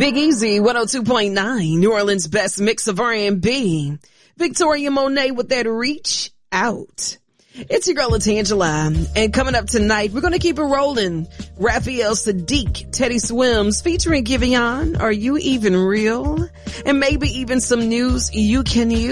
Big Easy, 102.9, New Orleans' best mix of R&B. Victoria Monet with that Reach Out. It's your girl, Latangela. And coming up tonight, we're going to keep it rolling. Raphael Sadiq, Teddy Swims, featuring Giveon. Are you even real? And maybe even some news you can use.